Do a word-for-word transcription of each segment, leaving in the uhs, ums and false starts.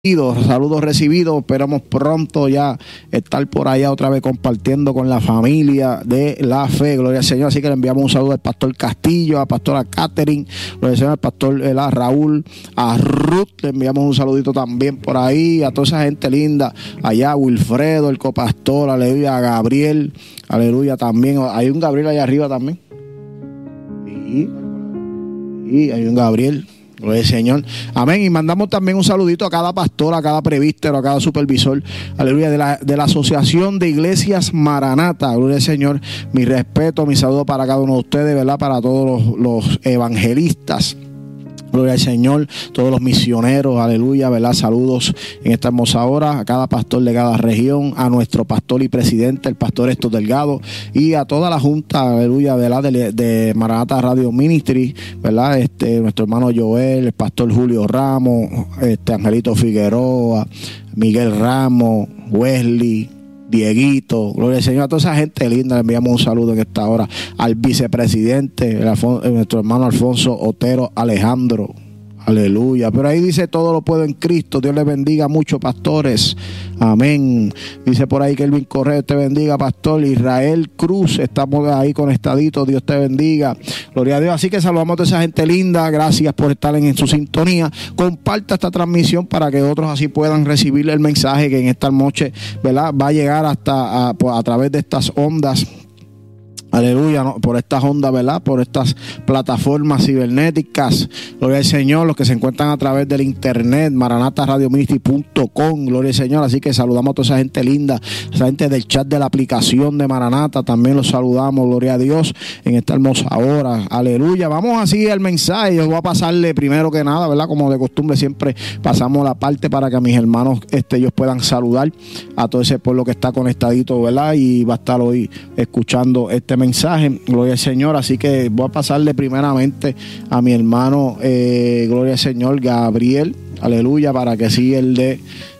Saludos recibidos, esperamos pronto ya estar por allá otra vez compartiendo con la familia de la fe, gloria al Señor. Así que le enviamos un saludo al pastor Castillo, a la pastora Catherine, gloria al Señor, al pastor eh, Raúl, a Ruth, le enviamos un saludito también por ahí, a toda esa gente linda, allá Wilfredo, el copastor, aleluya, a Gabriel, aleluya también, hay un Gabriel allá arriba también, y, y hay un Gabriel. Gloria al Señor, amén. Y mandamos también un saludito a cada pastor, a cada presbítero, a cada supervisor, aleluya, de la, de la Asociación de Iglesias Maranata. Gloria al Señor, mi respeto, mi saludo para cada uno de ustedes, ¿verdad? Para todos los, los evangelistas. Gloria al Señor, todos los misioneros, aleluya, ¿verdad? Saludos en esta hermosa hora a cada pastor de cada región, a nuestro pastor y presidente, el pastor Héctor Delgado, y a toda la junta, aleluya, ¿verdad? De, de Maranata Radio Ministry, ¿verdad? Este, nuestro hermano Joel, el pastor Julio Ramos, este, Angelito Figueroa, Miguel Ramos, Wesley, Dieguito, gloria al Señor, a toda esa gente linda, le enviamos un saludo en esta hora al vicepresidente, el Alfon- nuestro hermano Alfonso Otero Alejandro, aleluya. Pero ahí dice: todo lo puedo en Cristo. Dios les bendiga mucho, pastores, amén. Dice por ahí que Elvin Correa, te bendiga, pastor. Israel Cruz, estamos ahí conectaditos, Dios te bendiga, gloria a Dios. Así que saludamos a toda esa gente linda, gracias por estar en, en su sintonía. Comparta esta transmisión para que otros así puedan recibir el mensaje que en esta noche, ¿verdad?, va a llegar hasta a, a través de estas ondas. Aleluya, ¿no? Por estas ondas, ¿verdad? Por estas plataformas cibernéticas. Gloria al Señor, los que se encuentran a través del internet, maranata radio ministry punto com. Gloria al Señor. Así que saludamos a toda esa gente linda, esa gente del chat de la aplicación de Maranata. También los saludamos, gloria a Dios, en esta hermosa hora. Aleluya. Vamos así al mensaje. Yo voy a pasarle primero que nada, ¿verdad? Como de costumbre, siempre pasamos la parte para que a mis hermanos, este, ellos puedan saludar a todo ese pueblo que está conectadito, ¿verdad? Y va a estar hoy escuchando este mensaje, gloria al Señor. Así que voy a pasarle primeramente a mi hermano, eh, gloria al Señor, Gabriel, aleluya, para que siga el de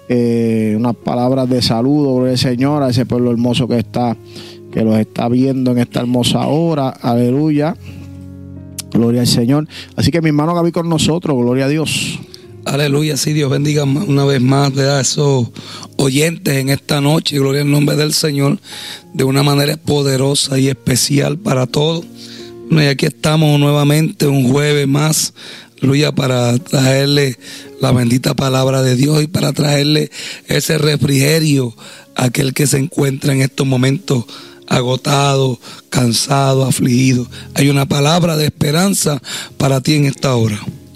eh, unas palabras de saludo, gloria al Señor, a ese pueblo hermoso que está, que los está viendo en esta hermosa hora, aleluya, gloria al Señor. Así que mi hermano Gaby con nosotros, gloria a Dios. Aleluya, sí, Dios bendiga una vez más a esos oyentes en esta noche, gloria al nombre del Señor, de una manera poderosa y especial para todos. Bueno, y aquí estamos nuevamente un jueves más, aleluya, para traerle la bendita palabra de Dios y para traerle ese refrigerio a aquel que se encuentra en estos momentos agotado, cansado, afligido. Hay una palabra de esperanza para ti en esta hora.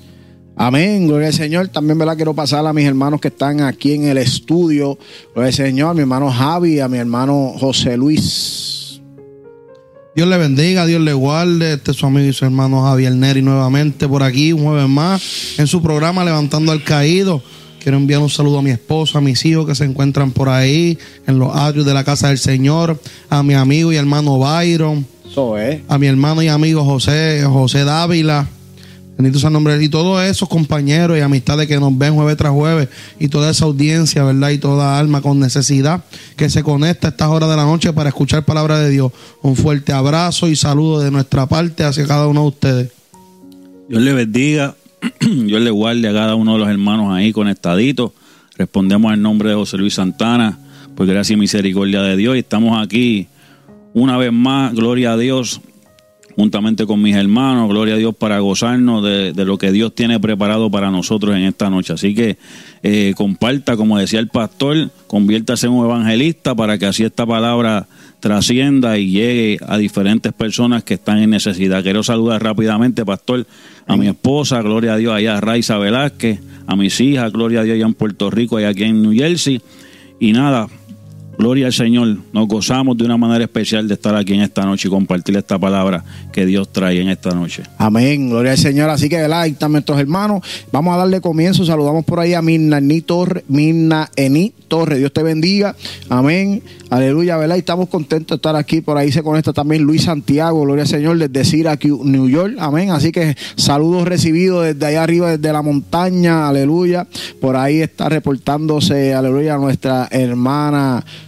Amén, gloria al Señor. También, ¿verdad?, quiero pasar a mis hermanos que están aquí en el estudio, gloria al Señor, a mi hermano Javi, a mi hermano José Luis. Dios le bendiga, Dios le guarde. Este es su amigo y su hermano Javier Neri nuevamente por aquí, un jueves más, en su programa Levantando al Caído. Quiero enviar un saludo a mi esposa, a mis hijos que se encuentran por ahí, en los atrios de la casa del Señor, a mi amigo y hermano Byron, Eso es. a mi hermano y amigo José, José Dávila. Bendito sea el nombre de Dios. Y todos esos compañeros y amistades que nos ven jueves tras jueves, y toda esa audiencia, ¿verdad? Y toda alma con necesidad que se conecta a estas horas de la noche para escuchar palabra de Dios. Un fuerte abrazo y saludo de nuestra parte hacia cada uno de ustedes. Dios le bendiga, Dios le guarde a cada uno de los hermanos ahí conectaditos. Respondemos en nombre de José Luis Santana, por gracia y misericordia de Dios. Y estamos aquí una vez más, gloria a Dios, juntamente con mis hermanos, gloria a Dios, para gozarnos de, de lo que Dios tiene preparado para nosotros en esta noche. Así que eh, comparta, como decía el pastor, conviértase en un evangelista para que así esta palabra trascienda y llegue a diferentes personas que están en necesidad. Quiero saludar rápidamente, pastor, a mi esposa, gloria a Dios, allá a Raiza Velázquez, a mis hijas, gloria a Dios, allá en Puerto Rico y aquí en New Jersey. Y nada, gloria al Señor, nos gozamos de una manera especial de estar aquí en esta noche y compartir esta palabra que Dios trae en esta noche. Amén, gloria al Señor. Así que, ¿verdad?, ahí están nuestros hermanos. Vamos a darle comienzo. Saludamos por ahí a Mirna Ení Torres, Mirna Ení Torres, Dios te bendiga. Amén, aleluya, ¿verdad? Y estamos contentos de estar aquí. Por ahí se conecta también Luis Santiago, gloria al Señor, desde Syracuse, New York. Amén, así que saludos recibidos desde allá arriba, desde la montaña, aleluya. Por ahí está reportándose, aleluya, nuestra hermana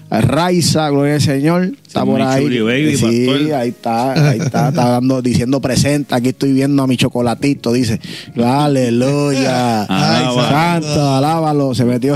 Raiza, gloria al Señor, está por ahí. Churi Baby, sí, pastor. ahí está, ahí está, está dando, diciendo presenta. Aquí estoy viendo a mi chocolatito, dice. Aleluya. Alaba. Santo, alábalo. Se metió